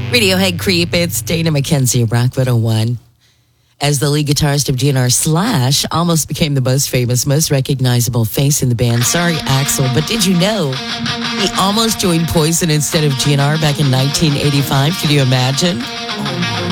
Radiohead Creep, it's Dana McKenzie, Rock 101. As the lead guitarist of GNR, Slash almost became the most famous, most recognizable face in the band. Sorry, Axl, but did you know he almost joined Poison instead of GNR back in 1985? Can you imagine?